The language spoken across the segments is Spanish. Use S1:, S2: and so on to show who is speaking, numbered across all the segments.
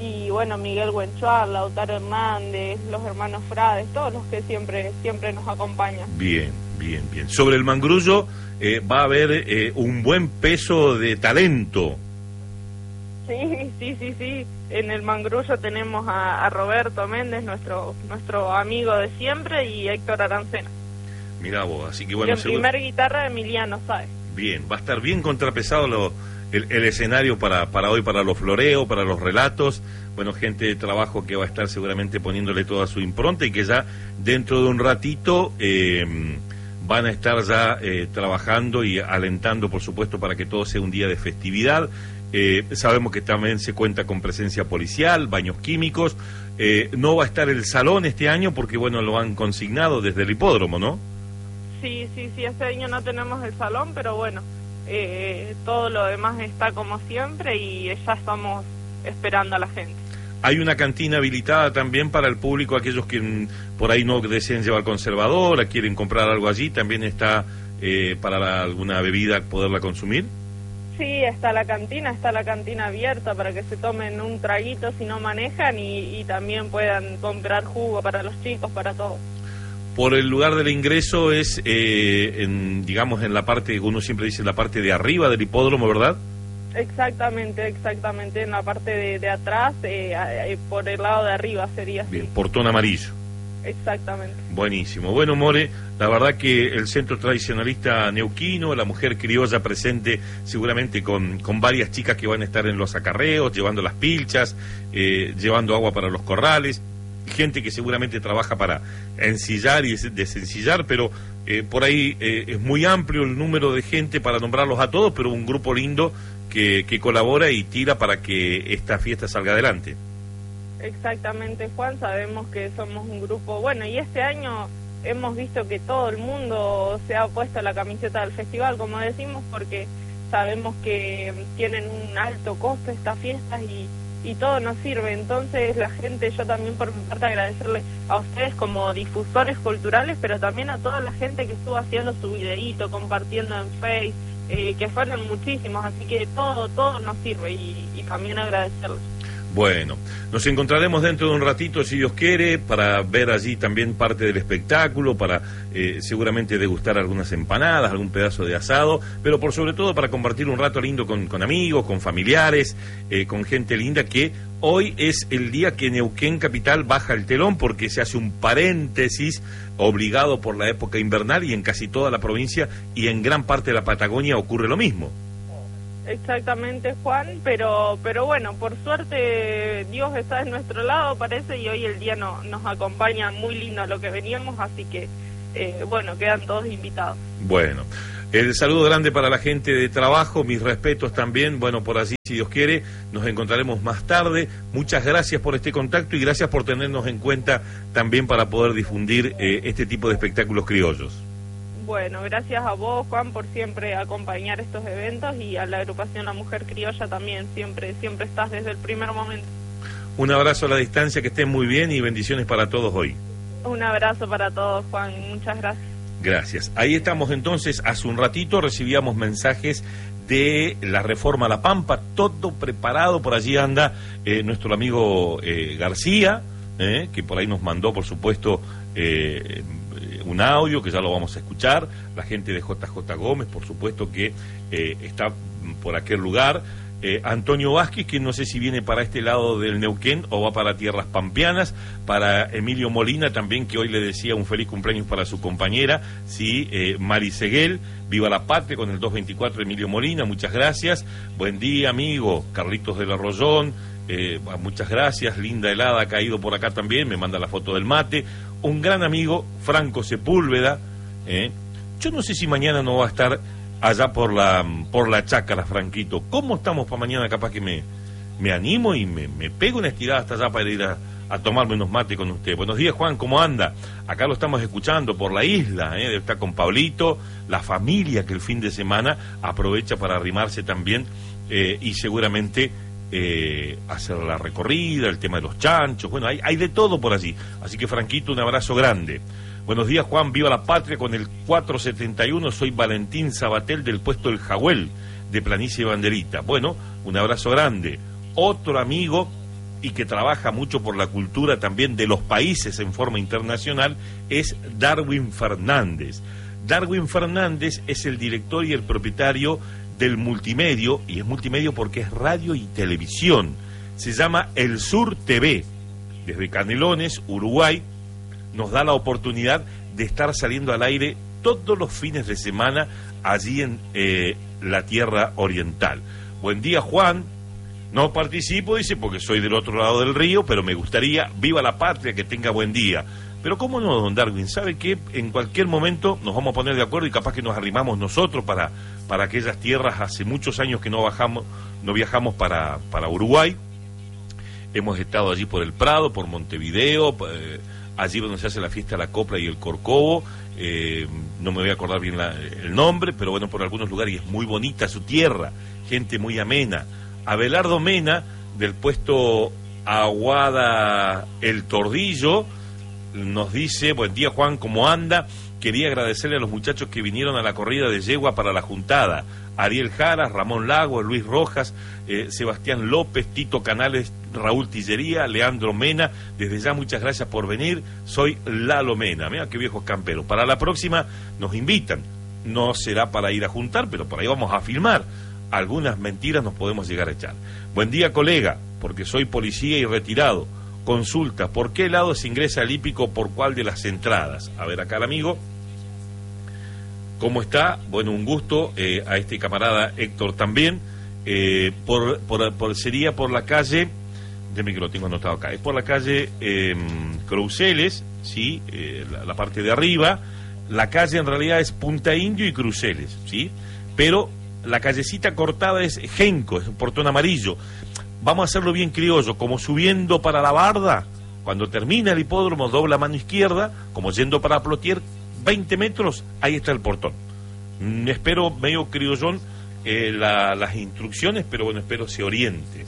S1: y bueno, Miguel Huenchuar, Lautaro Hernández, los hermanos Frades, todos los que siempre nos acompañan.
S2: Bien. Sobre el Mangrullo va a haber un buen peso de talento.
S1: Sí. En el Mangrullo tenemos a Roberto Méndez, nuestro amigo de siempre, y Héctor Arancena.
S2: Mirá vos, así que bueno...
S1: Y en primer guitarra, Emiliano Sáez.
S2: Bien, va a estar bien contrapesado el escenario para hoy, para los floreos, para los relatos. Bueno, gente de trabajo que va a estar seguramente poniéndole toda su impronta y que ya dentro de un ratito van a estar ya trabajando y alentando, por supuesto, para que todo sea un día de festividad. Sabemos que también se cuenta con presencia policial, baños químicos. No va a estar el salón este año porque, bueno, lo han consignado desde el hipódromo, ¿no?
S1: Sí, este año no tenemos el salón, pero bueno, todo lo demás está como siempre y ya estamos esperando a la gente.
S2: Hay una cantina habilitada también para el público, aquellos que por ahí no deseen llevar conservadora, quieren comprar algo allí, también está para alguna bebida poderla consumir.
S1: Sí, está la cantina abierta para que se tomen un traguito si no manejan y también puedan comprar jugo para los chicos, para todos.
S2: Por el lugar del ingreso es, digamos, en la parte, uno siempre dice, la parte de arriba del hipódromo, ¿verdad?
S1: Exactamente, en la parte de atrás, por el lado de arriba sería así.
S2: Bien, portón amarillo.
S1: Exactamente.
S2: Buenísimo. Bueno, More, la verdad que el centro tradicionalista neuquino, la mujer criolla presente seguramente con varias chicas que van a estar en los acarreos, llevando las pilchas, llevando agua para los corrales, gente que seguramente trabaja para ensillar y desensillar, pero por ahí es muy amplio el número de gente para nombrarlos a todos, pero un grupo lindo que colabora y tira para que esta fiesta salga adelante.
S1: Exactamente, Juan, sabemos que somos un grupo, bueno, y este año hemos visto que todo el mundo se ha puesto la camiseta del festival, como decimos, porque sabemos que tienen un alto costo estas fiestas y todo nos sirve. Entonces la gente, yo también por mi parte agradecerle a ustedes como difusores culturales, pero también a toda la gente que estuvo haciendo su videíto, compartiendo en Facebook, que fueron muchísimos, así que todo nos sirve y también agradecerles.
S2: Bueno, nos encontraremos dentro de un ratito, si Dios quiere, para ver allí también parte del espectáculo, para seguramente degustar algunas empanadas, algún pedazo de asado, pero por sobre todo para compartir un rato lindo con amigos, con familiares, con gente linda, que hoy es el día que Neuquén Capital baja el telón, porque se hace un paréntesis obligado por la época invernal y en casi toda la provincia y en gran parte de la Patagonia ocurre lo mismo.
S1: Exactamente, Juan, pero bueno, por suerte Dios está de nuestro lado, parece, y hoy el día nos acompaña muy lindo a lo que veníamos, así que, bueno, quedan todos invitados.
S2: Bueno, el saludo grande para la gente de trabajo, mis respetos también, bueno, por así, si Dios quiere, nos encontraremos más tarde. Muchas gracias por este contacto y gracias por tenernos en cuenta también para poder difundir este tipo de espectáculos criollos.
S1: Bueno, gracias a vos, Juan, por siempre acompañar estos eventos y a la agrupación La Mujer Criolla también, siempre estás desde el primer momento.
S2: Un abrazo a la distancia, que estén muy bien y bendiciones para todos hoy.
S1: Un abrazo para todos, Juan, muchas gracias.
S2: Gracias. Ahí estamos entonces, hace un ratito recibíamos mensajes de la Reforma La Pampa, todo preparado, por allí anda nuestro amigo García, que por ahí nos mandó, por supuesto, un audio que ya lo vamos a escuchar, la gente de JJ Gómez, por supuesto que está por aquel lugar, Antonio Vázquez, que no sé si viene para este lado del Neuquén o va para tierras pampeanas, para Emilio Molina también, que hoy le decía un feliz cumpleaños para su compañera, sí, Mari Seguel, viva la patria con el 224 Emilio Molina, muchas gracias, buen día amigo, Carlitos del Arroyón, muchas gracias, linda helada ha caído por acá también, me manda la foto del mate, un gran amigo, Franco Sepúlveda, yo no sé si mañana no va a estar allá por la chácara, Franquito. ¿Cómo estamos para mañana? Capaz que me animo y me pego una estirada hasta allá para ir a tomarme unos mates con usted. Buenos días, Juan, ¿cómo anda? Acá lo estamos escuchando por la isla, está con Pablito, la familia que el fin de semana aprovecha para arrimarse también y seguramente hacer la recorrida, el tema de los chanchos, bueno, hay de todo por allí. Así que, Franquito, un abrazo grande. Buenos días, Juan, viva la patria con el 471, soy Valentín Sabatel del puesto El Jahuel de Planicie Banderita. Bueno, un abrazo grande. Otro amigo y que trabaja mucho por la cultura también de los países en forma internacional, es Darwin Fernández. Darwin Fernández es el director y el propietario del multimedio, y es multimedio porque es radio y televisión. Se llama El Sur TV. Desde Canelones, Uruguay, nos da la oportunidad de estar saliendo al aire todos los fines de semana allí en la Tierra Oriental. Buen día, Juan. No participo, dice, porque soy del otro lado del río, pero me gustaría, viva la patria, que tenga buen día. Pero cómo no, don Darwin, ¿sabe qué? En cualquier momento nos vamos a poner de acuerdo y capaz que nos arrimamos nosotros para aquellas tierras. Hace muchos años que no viajamos para Uruguay. Hemos estado allí por el Prado, por Montevideo, allí donde se hace la fiesta de la copla y el corcovo. No me voy a acordar bien el nombre, pero bueno, por algunos lugares, y es muy bonita su tierra, gente muy amena. Abelardo Mena, del puesto Aguada El Tordillo, nos dice: buen día, Juan, ¿cómo anda? Quería agradecerle a los muchachos que vinieron a la corrida de yegua para la juntada: Ariel Jaras, Ramón Lago, Luis Rojas, Sebastián López, Tito Canales, Raúl Tillería, Leandro Mena. Desde ya, muchas gracias por venir. Soy Lalo Mena. Mira qué viejos camperos. Para la próxima nos invitan. No será para ir a juntar, pero por ahí vamos a filmar. Algunas mentiras nos podemos llegar a echar. Buen día, colega, porque soy policía y retirado. Consulta, ¿por qué lado se ingresa al hípico, por cuál de las entradas? A ver acá el amigo. ¿Cómo está? Bueno, un gusto. A este camarada Héctor también. Sería por la calle, déjame que lo tengo anotado acá, es por la calle Cruceles, ¿sí? La parte de arriba. La calle en realidad es Punta Indio y Cruceles, ¿sí? Pero la callecita cortada es Genco, es un portón amarillo. Vamos a hacerlo bien criollo, como subiendo para la Barda, cuando termina el hipódromo, dobla mano izquierda, como yendo para Plotier, 20 metros, ahí está el portón. Espero medio criollón las instrucciones, pero bueno, espero se oriente.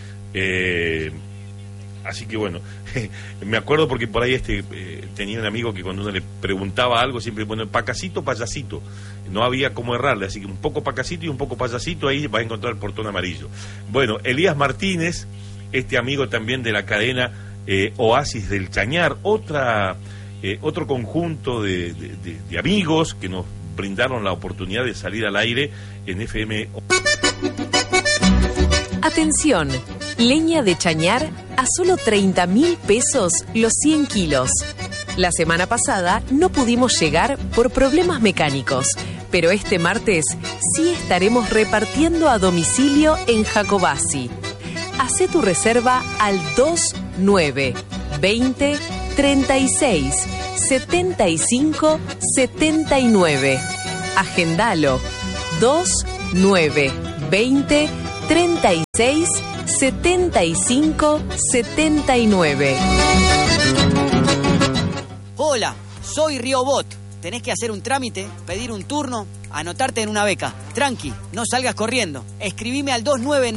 S2: Así que bueno, me acuerdo porque por ahí tenía un amigo que cuando uno le preguntaba algo, siempre, bueno, pacacito, payasito. No había cómo errarle, así que un poco pacacito y un poco payasito, ahí va a encontrar el portón amarillo. Bueno, Elías Martínez, este amigo también de la cadena Oasis del Chañar, otro conjunto de amigos que nos brindaron la oportunidad de salir al aire en FM.
S3: Atención, leña de Chañar a solo 30.000 pesos los 100 kilos. La semana pasada no pudimos llegar por problemas mecánicos, pero este martes sí estaremos repartiendo a domicilio en Jacobasi. Hacé tu reserva al 2920 36 75 79. Agendalo. 2920 36 75 79.
S4: Hola, soy Riobot. Tenés que hacer un trámite, pedir un turno, anotarte en una beca. Tranqui, no salgas corriendo. Escribime al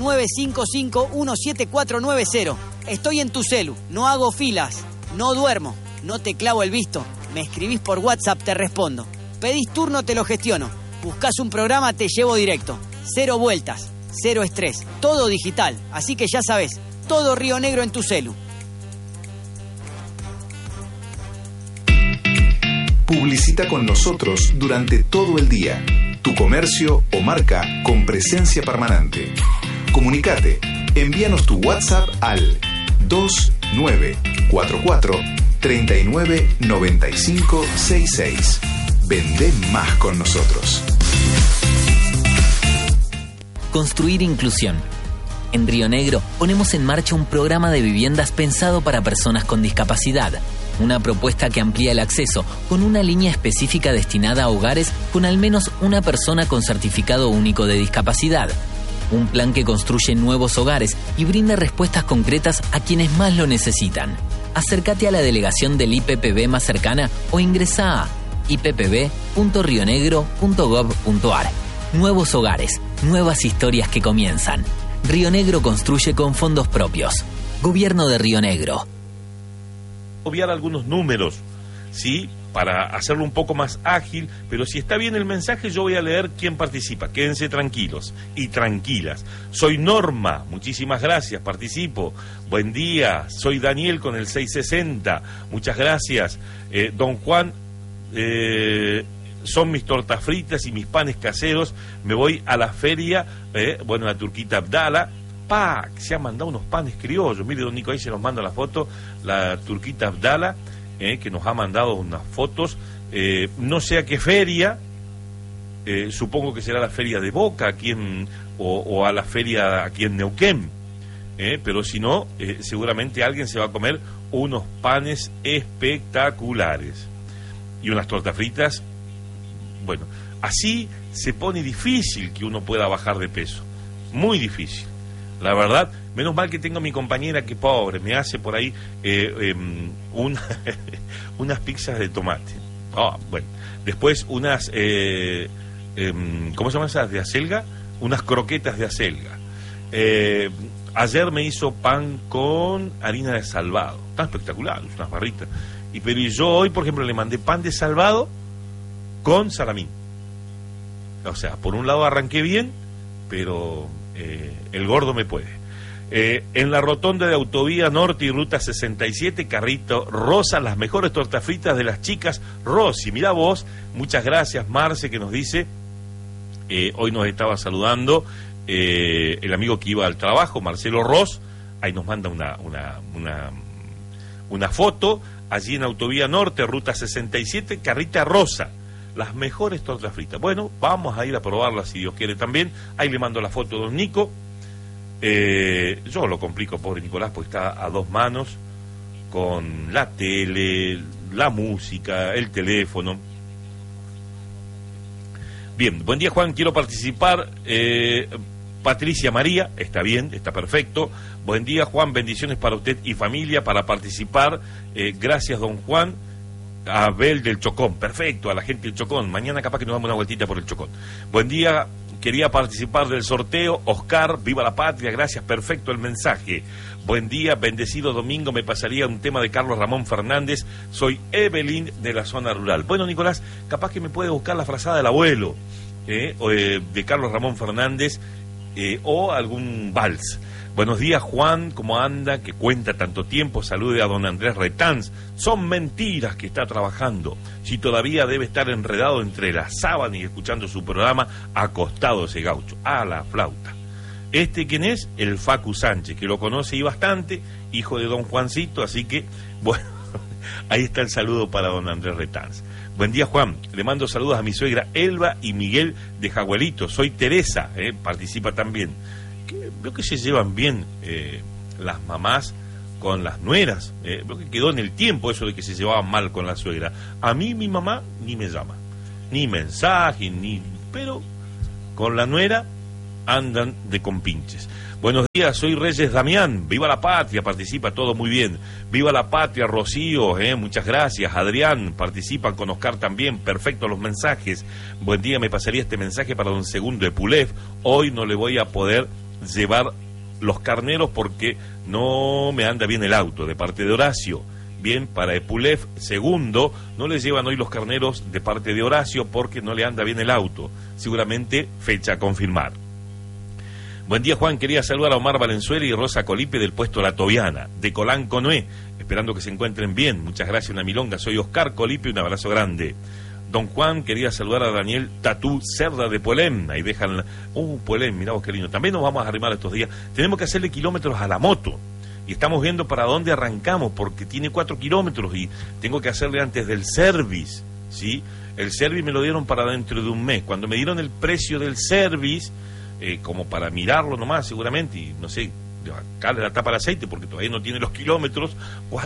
S4: 29955-17490. Estoy en tu celu, no hago filas, no duermo, no te clavo el visto. Me escribís por WhatsApp, te respondo. Pedís turno, te lo gestiono. Buscás un programa, te llevo directo. 0 vueltas, 0 estrés, todo digital. Así que ya sabés, todo Río Negro en tu celu.
S5: Publicita con nosotros durante todo el día. Tu comercio o marca con presencia permanente. Comunicate. Envíanos tu WhatsApp al 2944 39 95 66. Vendé más con nosotros.
S6: Construir inclusión. En Río Negro ponemos en marcha un programa de viviendas pensado para personas con discapacidad. Una propuesta que amplía el acceso con una línea específica destinada a hogares con al menos una persona con certificado único de discapacidad. Un plan que construye nuevos hogares y brinda respuestas concretas a quienes más lo necesitan. Acércate a la delegación del IPPB más cercana o ingresa a ippb.rionegro.gov.ar. Nuevos hogares, nuevas historias que comienzan. Río Negro construye con fondos propios. Gobierno de Río Negro.
S2: Obviar algunos números, ¿sí? para hacerlo un poco más ágil, pero si está bien el mensaje yo voy a leer quién participa. Quédense tranquilos y tranquilas. Soy Norma, muchísimas gracias, participo. Buen día, soy Daniel con el 660, muchas gracias. Don Juan, son mis tortas fritas y mis panes caseros, me voy a la feria, la Turquita Abdala. Se ha mandado unos panes criollos, mire don Nico, ahí se nos manda la foto, la Turquita Abdala, que nos ha mandado unas fotos, no sé a qué feria, supongo que será la feria de Boca aquí o a la feria aquí en Neuquén, pero si no, seguramente alguien se va a comer unos panes espectaculares y unas tortas fritas. Bueno, así se pone difícil que uno pueda bajar de peso, muy difícil. La verdad, menos mal que tengo a mi compañera que pobre, me hace por ahí unas pizzas de tomate. Bueno, después unas, ¿cómo se llaman esas? De acelga, unas croquetas de acelga. Ayer me hizo pan con harina de salvado, tan espectacular, unas barritas. Pero yo hoy, por ejemplo, le mandé pan de salvado con salamín. O sea, por un lado arranqué bien, pero el gordo me puede. En la rotonda de Autovía Norte y Ruta 67, Carrito Rosa, las mejores tortas fritas de las chicas Rossi. Mirá vos, muchas gracias Marce, que nos dice, hoy nos estaba saludando el amigo que iba al trabajo, Marcelo Ross, ahí nos manda una foto, allí en Autovía Norte, Ruta 67, Carrita Rosa. Las mejores tortas fritas. Bueno, vamos a ir a probarlas si Dios quiere también. Ahí le mando la foto a don Nico. Yo lo complico, pobre Nicolás, porque está a dos manos con la tele, la música, el teléfono. Bien, buen día Juan, quiero participar. Patricia María, está bien, está perfecto. Buen día Juan, bendiciones para usted y familia para participar. Gracias don Juan. Abel del Chocón, perfecto, a la gente del Chocón, mañana capaz que nos damos una vueltita por el Chocón. Buen día, quería participar del sorteo, Oscar, viva la patria, gracias, perfecto el mensaje. Buen día, bendecido domingo, me pasaría un tema de Carlos Ramón Fernández, soy Evelyn de la zona rural. Bueno Nicolás, capaz que me puede buscar la frazada del abuelo, de Carlos Ramón Fernández, o algún vals. Buenos días Juan, ¿cómo anda? Que cuenta tanto tiempo, salude a don Andrés Retanz. Son mentiras que está trabajando. Si todavía debe estar enredado entre la sábana y escuchando su programa, acostado ese gaucho, a la flauta. ¿Quién es? El Facu Sánchez, que lo conoce y bastante, hijo de don Juancito, así que, bueno, ahí está el saludo para don Andrés Retanz. Buen día Juan, le mando saludos a mi suegra Elba y Miguel de Jaguelito. Soy Teresa, participa también. Veo que se llevan bien las mamás con las nueras. Veo que quedó en el tiempo eso de que se llevaban mal con la suegra. A mí mi mamá ni me llama, ni mensaje, pero con la nuera andan de compinches. Buenos días, soy Reyes Damián, viva la patria, participa todo muy bien. Viva la patria, Rocío, muchas gracias. Adrián, participan con Oscar también, perfecto los mensajes. Buen día, me pasaría este mensaje para don Segundo de Pulef. Hoy no le voy a poder llevar los carneros porque no me anda bien el auto, de parte de Horacio. Bien, para Epulef Segundo, no le llevan hoy los carneros de parte de Horacio porque no le anda bien el auto. Seguramente fecha a confirmar. Buen día Juan, quería saludar a Omar Valenzuela y Rosa Colipe del puesto La Tobiana, de Colán Conué, esperando que se encuentren bien. Muchas gracias, una milonga. Soy Oscar Colipe, un abrazo grande. Don Juan, quería saludar a Daniel Tatú Cerda de Polem. Ahí dejan... Polem, mirá vos qué lindo. También nos vamos a arrimar estos días. Tenemos que hacerle kilómetros a la moto. Y estamos viendo para dónde arrancamos, porque tiene 4 kilómetros y tengo que hacerle antes del service, ¿sí? El service me lo dieron para dentro de un mes. Cuando me dieron el precio del service, como para mirarlo nomás seguramente, y no sé, acá le la tapa el aceite porque todavía no tiene los kilómetros,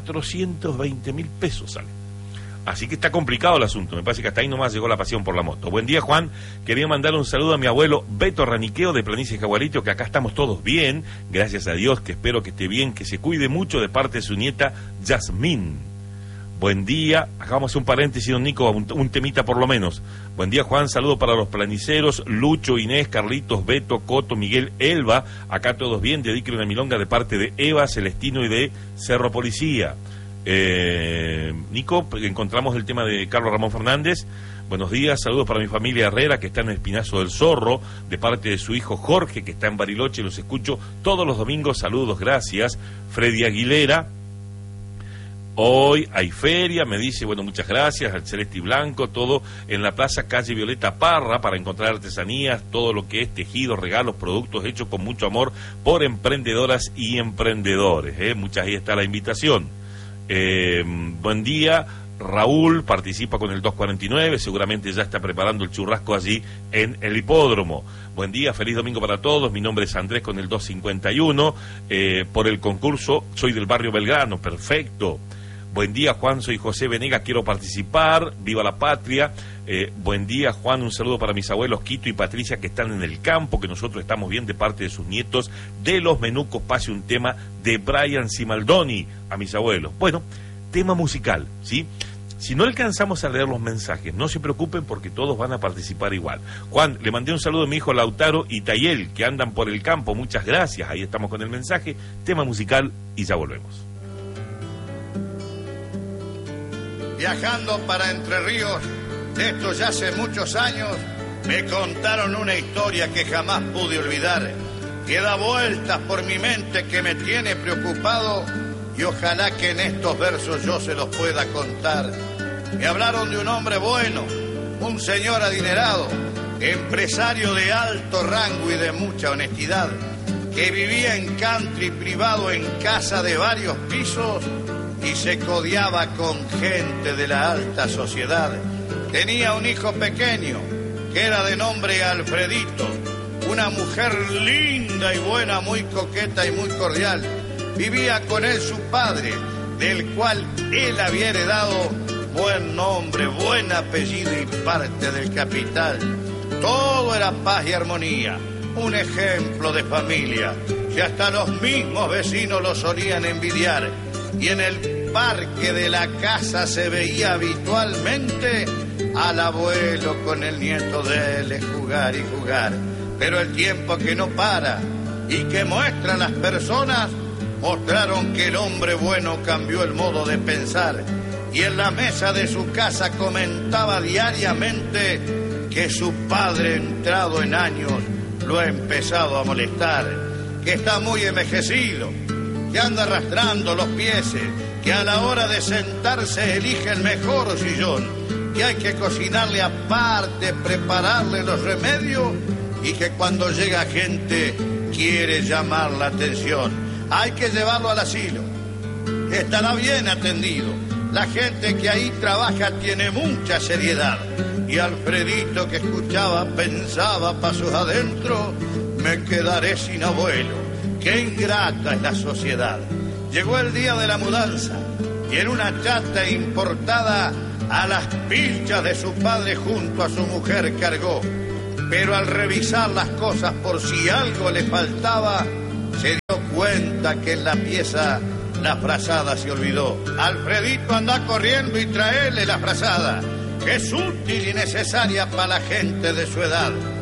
S2: 420.000 pesos sale. Así que está complicado el asunto, me parece que hasta ahí nomás llegó la pasión por la moto. Buen día Juan, quería mandar un saludo a mi abuelo Beto Raniqueo de Planicie Jaguarito, que acá estamos todos bien, gracias a Dios, que espero que esté bien, que se cuide mucho de parte de su nieta Yasmín. Buen día, hagamos un paréntesis, don Nico, un temita por lo menos. Buen día Juan, saludo para los planiceros, Lucho, Inés, Carlitos, Beto, Coto, Miguel, Elba, acá todos bien, dedíquenle una milonga de parte de Eva, Celestino y de Cerro Policía. Nico, encontramos el tema de Carlos Ramón Fernández. Buenos días, saludos para mi familia Herrera, que está en Espinazo del Zorro, de parte de su hijo Jorge, que está en Bariloche. Los escucho todos los domingos, saludos, gracias. Freddy Aguilera. Hoy hay feria, me dice, bueno, muchas gracias, al Celeste y Blanco, todo en la plaza calle Violeta Parra para encontrar artesanías, todo lo que es tejido, regalos, productos hechos con mucho amor por emprendedoras y emprendedores. Muchas, ahí está la invitación. Buen día, Raúl participa con el 249, seguramente ya está preparando el churrasco allí en el hipódromo. Buen día, feliz domingo para todos, mi nombre es Andrés con el 251, por el concurso, soy del barrio Belgrano, perfecto. Buen día, Juan, soy José Venegas, quiero participar, viva la patria. Buen día, Juan, un saludo para mis abuelos Quito y Patricia, que están en el campo, que nosotros estamos bien de parte de sus nietos. De los Menucos pase un tema de Brian Cimaldoni a mis abuelos. Bueno, tema musical, ¿sí? Si no alcanzamos a leer los mensajes, no se preocupen porque todos van a participar igual. Juan, le mandé un saludo a mi hijo Lautaro y Tayel, que andan por el campo, muchas gracias. Ahí estamos con el mensaje, tema musical y ya volvemos.
S7: Viajando para Entre Ríos, de esto ya hace muchos años, me contaron una historia que jamás pude olvidar, que da vueltas por mi mente, que me tiene preocupado, y ojalá que en estos versos yo se los pueda contar. Me hablaron de un hombre bueno, un señor adinerado, empresario de alto rango y de mucha honestidad, que vivía en country privado en casa de varios pisos y se codeaba con gente de la alta sociedad. Tenía un hijo pequeño que era de nombre Alfredito, una mujer linda y buena, muy coqueta y muy cordial. Vivía con él su padre, del cual él había heredado buen nombre, buen apellido y parte del capital. Todo era paz y armonía, un ejemplo de familia, que hasta los mismos vecinos lo solían envidiar. Y en el parque de la casa se veía habitualmente al abuelo con el nieto de él jugar y jugar. Pero el tiempo que no para y que muestran las personas mostraron que el hombre bueno cambió el modo de pensar, y en la mesa de su casa comentaba diariamente que su padre, entrado en años, lo ha empezado a molestar, que está muy envejecido, que anda arrastrando los pies, que a la hora de sentarse elige el mejor sillón, que hay que cocinarle aparte, prepararle los remedios, y que cuando llega gente quiere llamar la atención. Hay que llevarlo al asilo, estará bien atendido, la gente que ahí trabaja tiene mucha seriedad. Y Alfredito, que escuchaba, pensaba pa' sus adentro, me quedaré sin abuelo, qué ingrata es la sociedad. Llegó el día de la mudanza y en una chata importada a las pilchas de su padre junto a su mujer cargó. Pero al revisar las cosas por si algo le faltaba, se dio cuenta que en la pieza la frazada se olvidó. Alfredito, anda corriendo y traele la frazada, que es útil y necesaria para la gente de su edad.